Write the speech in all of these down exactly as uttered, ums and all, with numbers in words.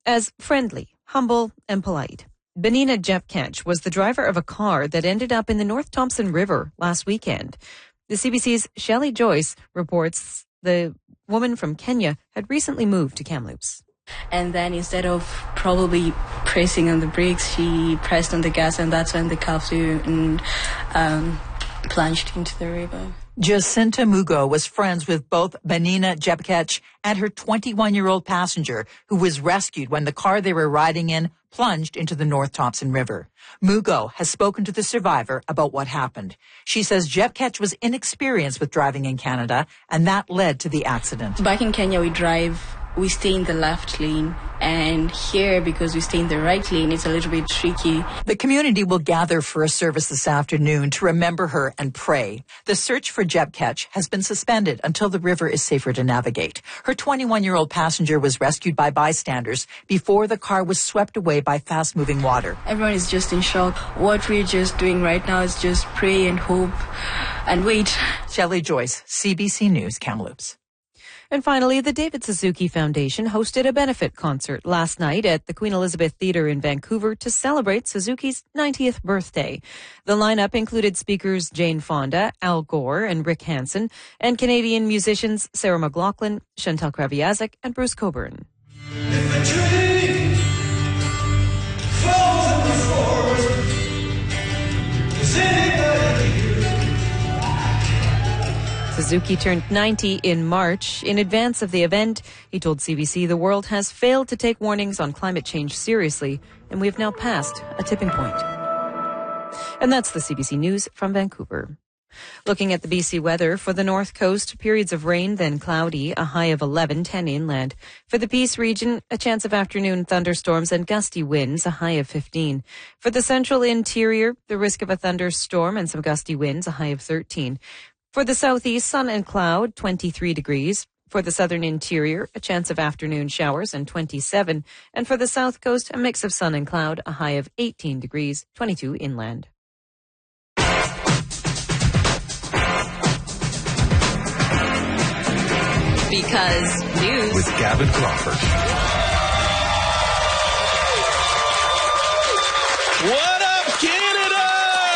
as friendly, humble, and polite. Benina Jepkech was the driver of a car that ended up in the North Thompson River last weekend. The C B C's Shelley Joyce reports the woman from Kenya had recently moved to Kamloops. And then instead of probably pressing on the brakes, she pressed on the gas, and that's when the car flew and um, plunged into the river. Jacinta Mugo was friends with both Benina Jepkech and her twenty-one-year-old passenger, who was rescued when the car they were riding in plunged into the North Thompson River. Mugo has spoken to the survivor about what happened. She says Jepkech was inexperienced with driving in Canada, and that led to the accident. Back in Kenya, we drive, we stay in the left lane, and here, because we stay in the right lane, it's a little bit tricky. The community will gather for a service this afternoon to remember her and pray. The search for Jepkech has been suspended until the river is safer to navigate. Her twenty-one-year-old passenger was rescued by bystanders before the car was swept away by fast-moving water. Everyone is just in shock. What we're just doing right now is just pray and hope and wait. Shelley Joyce, C B C News, Kamloops. And finally, the David Suzuki Foundation hosted a benefit concert last night at the Queen Elizabeth Theatre in Vancouver to celebrate Suzuki's ninetieth birthday. The lineup included speakers Jane Fonda, Al Gore, and Rick Hansen, and Canadian musicians Sarah McLachlan, Chantal Kraviazek, and Bruce Coburn. Suzuki turned ninety in March. In advance of the event, he told C B C the world has failed to take warnings on climate change seriously, and we have now passed a tipping point. And that's the C B C News from Vancouver. Looking at the B C weather, for the North Coast, periods of rain, then cloudy, a high of eleven, ten inland. For the Peace region, a chance of afternoon thunderstorms and gusty winds, a high of fifteen. For the central interior, the risk of a thunderstorm and some gusty winds, a high of thirteen. For the southeast, sun and cloud, twenty-three degrees. For the southern interior, a chance of afternoon showers and twenty-seven. And for the south coast, a mix of sun and cloud, a high of eighteen degrees, twenty-two inland. Because news with Gavin Crawford. What up, Canada?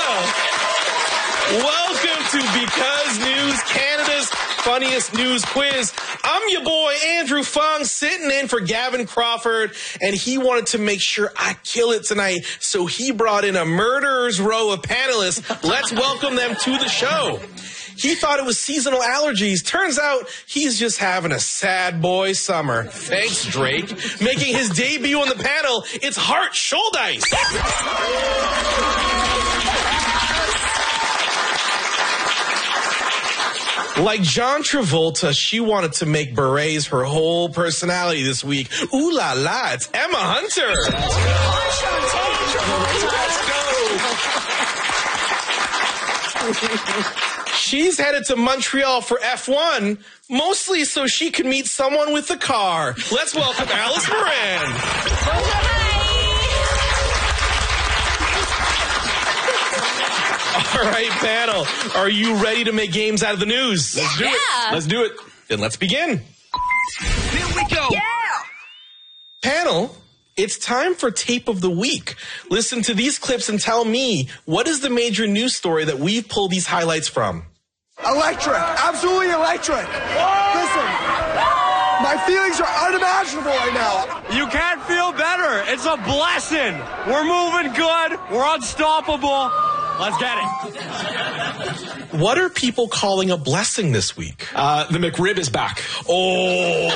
Welcome to Because News, Canada's funniest news quiz. I'm your boy, Andrew Fung, sitting in for Gavin Crawford, and he wanted to make sure I kill it tonight, so he brought in a murderer's row of panelists. Let's welcome them to the show. He thought it was seasonal allergies. Turns out he's just having a sad boy summer. Thanks, Drake. Making his debut on the panel, it's Hart Schuldeis. Like John Travolta, she wanted to make berets her whole personality this week. Ooh la la, it's Emma Hunter. Let's go. She's headed to Montreal for F one, mostly so she can meet someone with a car. Let's welcome Alice Moran. All right, panel, are you ready to make games out of the news? Yeah. Let's do it. Let's do it. Then let's begin. Here we go. Yeah. Panel, it's time for Tape of the Week. Listen to these clips and tell me, what is the major news story that we've pulled these highlights from? Electric. Absolutely electric. Listen, my feelings are unimaginable right now. You can't feel better. It's a blessing. We're moving good. We're unstoppable. Let's get it. What are people calling a blessing this week? Uh, the McRib is back. Oh.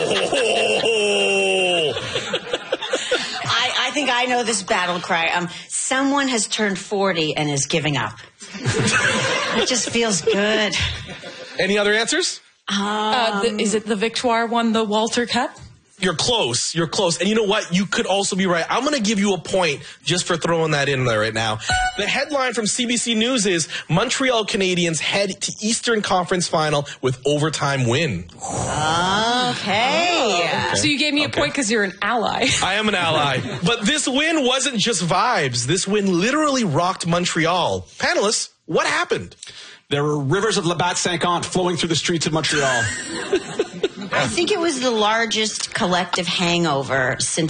I, I think I know this battle cry. Um, someone has turned forty and is giving up. It just feels good. Any other answers? Um, uh, the, is it the Victoire won the Walter Cup? You're close. You're close. And you know what? You could also be right. I'm going to give you a point just for throwing that in there right now. The headline from C B C News is Montreal Canadiens head to Eastern Conference Final with overtime win. Okay. Oh, okay. So you gave me okay. a point because you're an ally. I am an ally. But this win wasn't just vibes. This win literally rocked Montreal. Panelists, what happened? There were rivers of Labatt Saint-Quentin flowing through the streets of Montreal. I think it was the largest collective hangover since